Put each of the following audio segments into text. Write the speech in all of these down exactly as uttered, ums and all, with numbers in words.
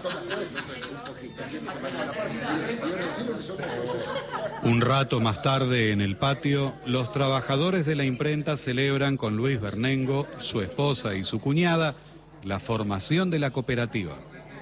Un rato más tarde, en el patio, los trabajadores de la imprenta celebran con Luis Bernengo, su esposa y su cuñada, la formación de la cooperativa.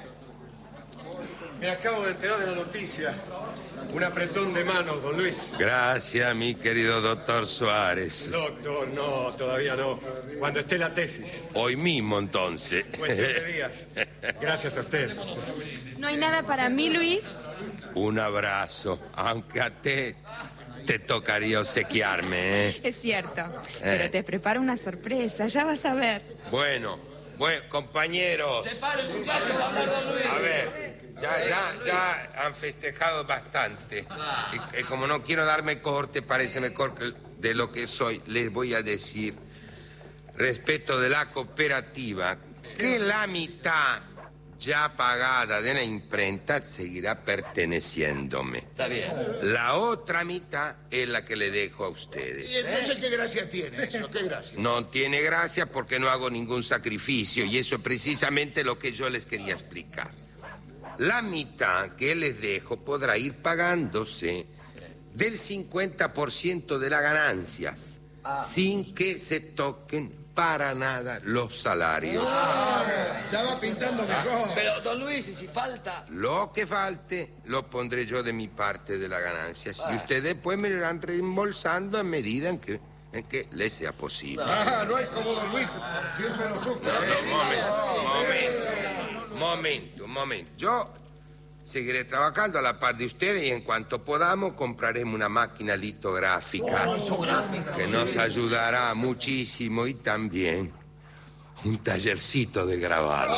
Me acabo de enterar de la noticia. Un apretón de manos, don Luis. Gracias, mi querido doctor Suárez. Doctor, no, todavía no. Cuando esté la tesis. Hoy mismo, entonces. Cuestión de días. Gracias a usted. ¿No hay nada para mí, Luis? Un abrazo, aunque a ti te tocaría obsequiarme, ¿eh? Es cierto, pero te preparo una sorpresa, ya vas a ver. Bueno, bueno, compañeros. Se pare, muchachos, va a hablar don Luis. A ver, ya, ya, ya han festejado bastante. Y, y como no quiero darme corte, parece mejor que de lo que soy, les voy a decir, respecto de la cooperativa, que la mitad ya pagada de la imprenta seguirá perteneciéndome. Está bien. La otra mitad es la que le dejo a ustedes. ¿Y entonces qué gracia tiene eso? ¿Qué gracia? No tiene gracia porque no hago ningún sacrificio y eso es precisamente lo que yo les quería explicar. La mitad que les dejo podrá ir pagándose del cincuenta por ciento de las ganancias, ah. sin que se toquen para nada los salarios. Ah, ya va pintando mejor. Pero, don Luis, ¿y si falta? Lo que falte lo pondré yo de mi parte de las ganancias ah. y ustedes después me lo irán reembolsando a medida en que, en que les sea posible. Ah, no hay como don Luis, siempre lo supo. No, no, momento, momento, momento, momento. Yo seguiré trabajando a la par de ustedes y en cuanto podamos compraremos una máquina litográfica oh, que nos ayudará muchísimo y también un tallercito de grabado.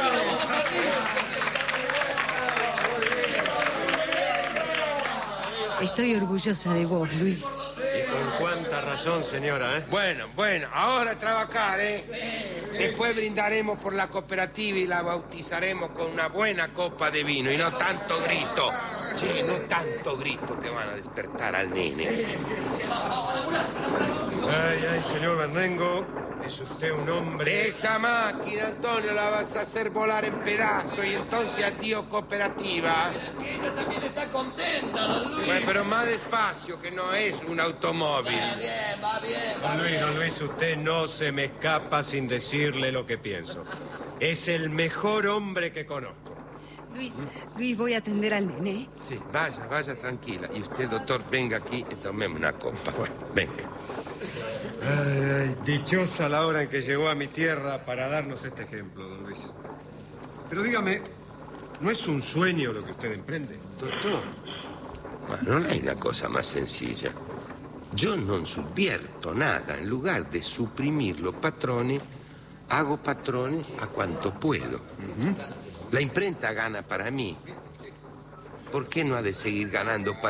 Estoy orgullosa de vos, Luis. Y con cuánta razón, señora, ¿eh? Bueno, bueno, ahora a trabajar, ¿eh? Después brindaremos por la cooperativa y la bautizaremos con una buena copa de vino y no tanto grito. Che, no tanto grito que van a despertar al nene. Ay, ay, señor Bernengo, es usted un hombre... Esa máquina, Antonio, la vas a hacer volar en pedazos y entonces adiós cooperativa. Ella también está contenta, don Luis. Bueno, pero más despacio, que no es un automóvil. Va bien, va bien. Don Luis, don Luis, usted no se me escapa sin decirle lo que pienso. Es el mejor hombre que conozco. Luis, Luis, voy a atender al nene. Sí, vaya, vaya tranquila. Y usted, doctor, venga aquí y tomemos una copa. Bueno, venga. Ay, ay, dichosa la hora en que llegó a mi tierra para darnos este ejemplo, don Luis. Pero dígame, ¿no es un sueño lo que usted emprende? Doctor, bueno, no hay una cosa más sencilla. Yo no subvierto nada. En lugar de suprimir los patrones, hago patrones a cuanto puedo. Uh-huh. La imprenta gana para mí. ¿Por qué no ha de seguir ganando para